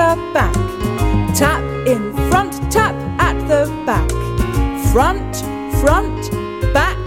the back. Tap in front, tap at the back. Front, front, back,